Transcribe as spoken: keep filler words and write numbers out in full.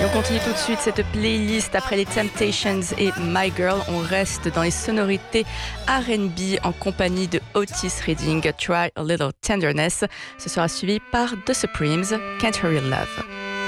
on continue tout de suite cette playlist après les Temptations et My Girl. On reste dans les sonorités R and B en compagnie de Otis Redding, Try a Little Tenderness. Ce sera suivi par The Supremes, Can't Hurry Love.